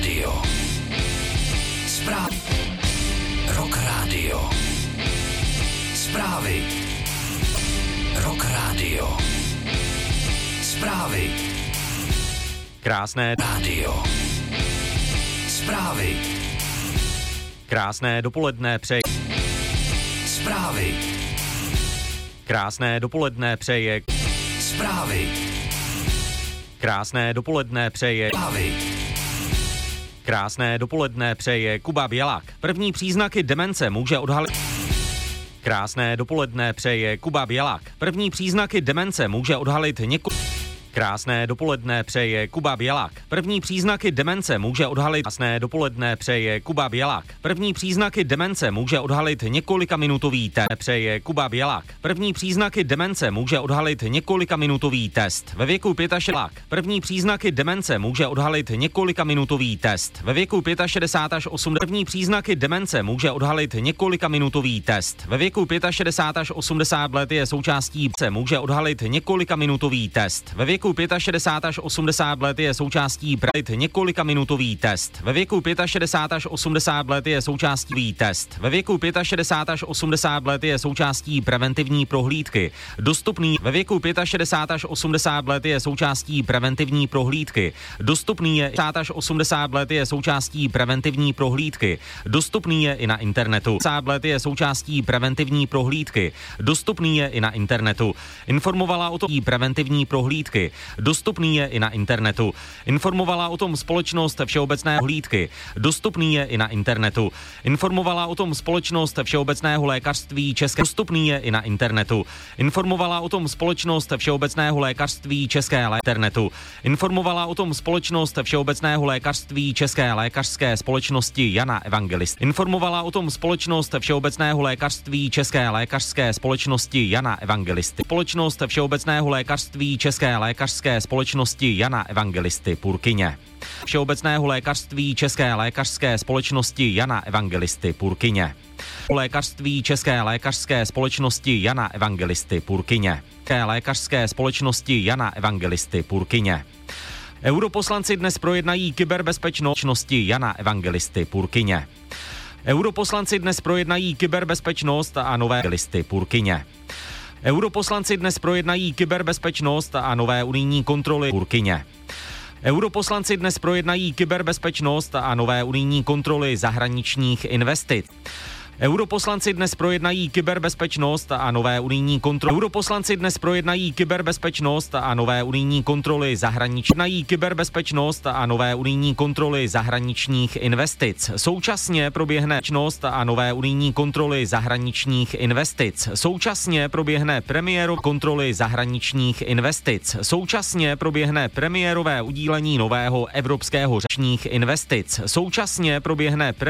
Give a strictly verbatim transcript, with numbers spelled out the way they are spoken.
Rádio. Zprávy. Rock Rádio. Zprávy. Rock Rádio. Zprávy. Krásné Rádio. Zprávy. Krásné dopoledne přeje. Zprávy. Krásné dopoledne přeje. Zprávy. Krásné dopoledne přeje. Zprávy. Krásné dopoledne přeje Kuba Bělák. První příznaky demence může odhalit. Krásné dopoledne přeje Kuba Bělák. První příznaky demence může odhalit několik. Krásné dopoledne přeje Kuba Bělák. První příznaky demence může odhalit. Krásné dopoledne přeje Kuba Bělák. První příznaky demence může odhalit několika minutový test. Přeje Kuba Bělák. První příznaky demence může odhalit několika minutový test. Ve věku šedesát pět. První příznaky demence může odhalit několika minutový test. Ve věku šedesát pět až osmdesát. První příznaky demence může odhalit několika minutový test. Ve věku šedesát pět až osmdesát let je součástí se může odhalit několika minutový test. Ve věku šedesát pět až osmdesát let je součástí pralit několika minutový test. Ve věku šedesát pět až osmdesát let je součástí test. Ve věku šedesát pět až osmdesát let je součástí preventivní prohlídky. Dostupný ve věku šedesát pět až osmdesát let je součástí preventivní prohlídky. Dostupný je šedesát až osmdesát let je součástí preventivní prohlídky. Dostupný je i na internetu. šedesát let je součástí preventivní prohlídky. Dostupný je i na internetu. Informovala o tom preventivní prohlídky. Dostupný je i na internetu. Informovala o tom společnost Všeobecné hlídky. Dostupný je i na internetu. Informovala o tom společnost Všeobecného lékařství České. Dostupný je i na internetu. Informovala o tom společnost Všeobecného lékařství České internetu. Informovala o tom společnost Všeobecného lékařství České lékařské společnosti Jana Evangelist. Informovala o tom společnost Všeobecného lékařství České lékařské společnosti Jana Evangelisty. Společnost Všeobecného lékařství České lékařské společnosti Jana Evangelisty Purkyně. Všeobecného lékařství České lékařské společnosti Jana Evangelisty Purkyně. Lékařství České lékařské společnosti Jana Evangelisty Purkyně. České lékařské společnosti Jana Evangelisty Purkyně. Europoslanci dnes projednají kyberbezpečnosti Jana Evangelisty Purkyně. Europoslanci dnes projednají kyberbezpečnost a nové listy Purkyně. Europoslanci dnes projednají kyberbezpečnost a nové unijní kontroly Purkyně. Europoslanci dnes projednají kyberbezpečnost a nové unijní kontroly zahraničních investic. Europoslanci dnes projednají kyberbezpečnost a nové unijní kontroly. Europoslanci dnes projednají kyberbezpečnost a nové unijní kontroly zahraničních kyberbezpečnost a nové unijní kontroly zahraničních investic. Současně proběhne činnost a nové unijní kontroly zahraničních investic. Současně proběhne premiéro kontroly zahraničních investic. Současně proběhne premiérové udílení nového evropského řečních investic. Současně proběhne